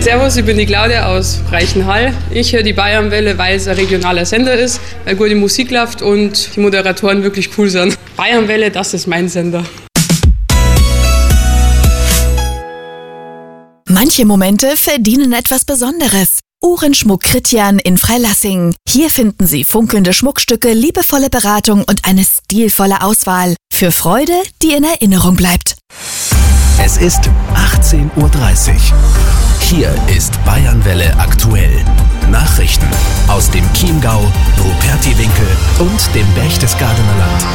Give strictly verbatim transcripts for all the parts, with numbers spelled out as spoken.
Servus, ich bin die Claudia aus Reichenhall. Ich höre die Bayernwelle, weil es ein regionaler Sender ist, weil gute Musik läuft und die Moderatoren wirklich cool sind. Bayernwelle, das ist mein Sender. Manche Momente verdienen etwas Besonderes. Uhrenschmuck Kritjan in Freilassing. Hier finden Sie funkelnde Schmuckstücke, liebevolle Beratung und eine stilvolle Auswahl. Für Freude, die in Erinnerung bleibt. Es ist achtzehn Uhr dreißig. Hier ist Bayernwelle aktuell. Nachrichten aus dem Chiemgau, Rupertiwinkel und dem Berchtesgadener Land.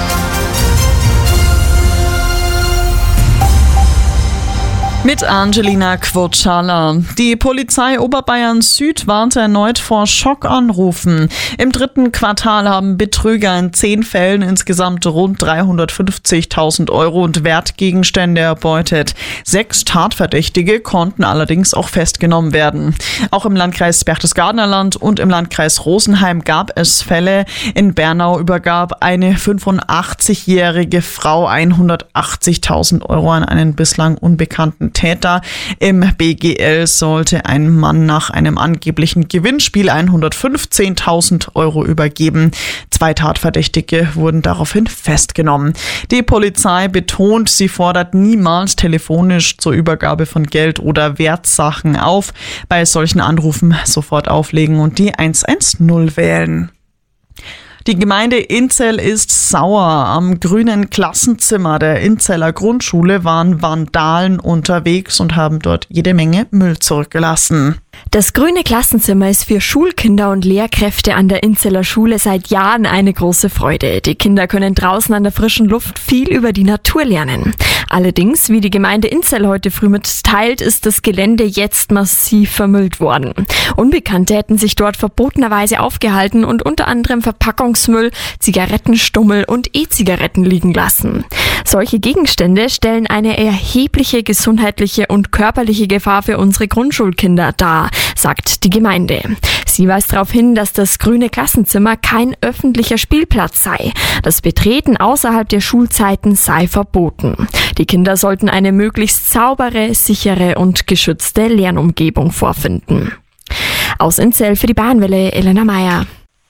Mit Angelina Quotschala. Die Polizei Oberbayern Süd warnt erneut vor Schockanrufen. Im dritten Quartal haben Betrüger in zehn Fällen insgesamt rund dreihundertfünfzigtausend Euro und Wertgegenstände erbeutet. Sechs Tatverdächtige konnten allerdings auch festgenommen werden. Auch im Landkreis Berchtesgadener Land und im Landkreis Rosenheim gab es Fälle. In Bernau übergab eine fünfundachtzigjährige Frau hundertachtzigtausend Euro an einen bislang unbekannten Täter. Im B G L sollte ein Mann nach einem angeblichen Gewinnspiel hundertfünfzehntausend Euro übergeben. Zwei Tatverdächtige wurden daraufhin festgenommen. Die Polizei betont, sie fordert niemals telefonisch zur Übergabe von Geld oder Wertsachen auf. Bei solchen Anrufen sofort auflegen und die hundertzehn wählen. Die Gemeinde Inzell ist sauer. Am grünen Klassenzimmer der Inzeller Grundschule waren Vandalen unterwegs und haben dort jede Menge Müll zurückgelassen. Das grüne Klassenzimmer ist für Schulkinder und Lehrkräfte an der Inzeller Schule seit Jahren eine große Freude. Die Kinder können draußen an der frischen Luft viel über die Natur lernen. Allerdings, wie die Gemeinde Inzell heute früh mitteilt, ist das Gelände jetzt massiv vermüllt worden. Unbekannte hätten sich dort verbotenerweise aufgehalten und unter anderem Verpackungsmüll, Zigarettenstummel und E-Zigaretten liegen lassen. Solche Gegenstände stellen eine erhebliche gesundheitliche und körperliche Gefahr für unsere Grundschulkinder dar, sagt die Gemeinde. Sie weist darauf hin, dass das grüne Klassenzimmer kein öffentlicher Spielplatz sei. Das Betreten außerhalb der Schulzeiten sei verboten. Die Kinder sollten eine möglichst saubere, sichere und geschützte Lernumgebung vorfinden. Aus Inzell für die Bayernwelle, Elena Meyer.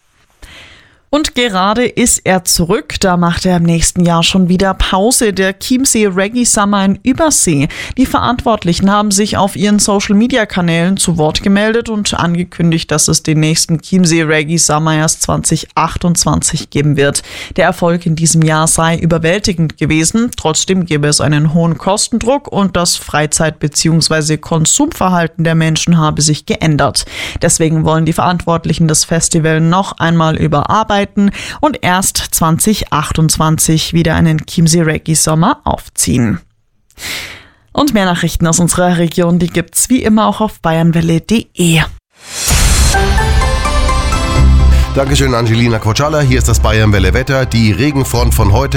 Und gerade ist er zurück, da macht er im nächsten Jahr schon wieder Pause, der Chiemsee Reggae Summer in Übersee. Die Verantwortlichen haben sich auf ihren Social-Media-Kanälen zu Wort gemeldet und angekündigt, dass es den nächsten Chiemsee Reggae Summer erst zwanzig achtundzwanzig geben wird. Der Erfolg in diesem Jahr sei überwältigend gewesen, trotzdem gäbe es einen hohen Kostendruck und das Freizeit- bzw. Konsumverhalten der Menschen habe sich geändert. Deswegen wollen die Verantwortlichen das Festival noch einmal überarbeiten und erst zwanzig achtundzwanzig wieder einen Chiemsee Reggae Sommer aufziehen. Und mehr Nachrichten aus unserer Region, die gibt's wie immer auch auf bayernwelle punkt de. Dankeschön, Angelina Quotschala. Hier ist das Bayernwelle Wetter. Die Regenfront von heute